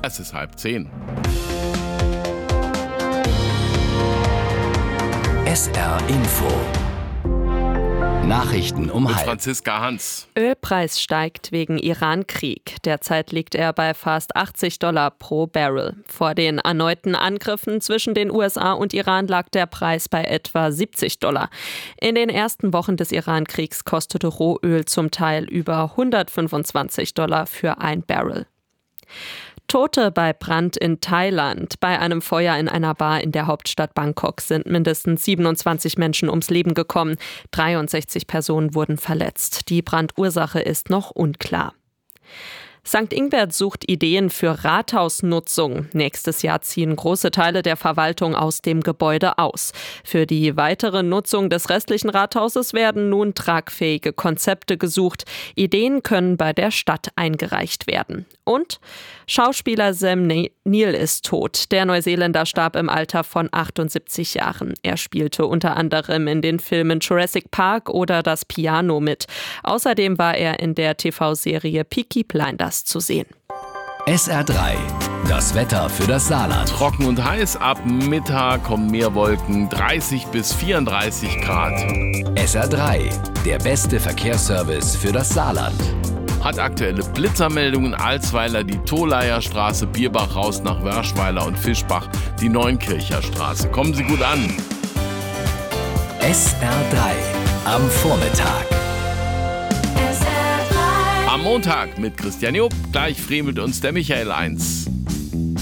Es ist 9:30. SR Info. Nachrichten um Mit 1:30. Franziska Hans. Ölpreis steigt wegen Iran-Krieg. Derzeit liegt er bei fast $80 pro Barrel. Vor den erneuten Angriffen zwischen den USA und Iran lag der Preis bei etwa $70. In den ersten Wochen des Iran-Kriegs kostete Rohöl zum Teil über $125 für ein Barrel. Tote bei Brand in Thailand. Bei einem Feuer in einer Bar in der Hauptstadt Bangkok sind mindestens 27 Menschen ums Leben gekommen. 63 Personen wurden verletzt. Die Brandursache ist noch unklar. St. Ingbert sucht Ideen für Rathausnutzung. Nächstes Jahr ziehen große Teile der Verwaltung aus dem Gebäude aus. Für die weitere Nutzung des restlichen Rathauses werden nun tragfähige Konzepte gesucht. Ideen können bei der Stadt eingereicht werden. Und Schauspieler Sam Neill ist tot. Der Neuseeländer starb im Alter von 78 Jahren. Er spielte unter anderem in den Filmen Jurassic Park oder Das Piano mit. Außerdem war er in der TV-Serie Peaky Blinders zu sehen. SR3. Das Wetter für das Saarland. Trocken und heiß, ab Mittag kommen mehr Wolken, 30 bis 34 Grad. SR3. Der beste Verkehrsservice für das Saarland. Hat aktuelle Blitzermeldungen Alsweiler, die Tolaer Straße, Bierbach raus nach Wörschweiler und Fischbach, die Neunkircher Straße. Kommen Sie gut an. SR3. Am Vormittag. Am Montag mit Christian Job, gleich friemelt uns der Michael 1.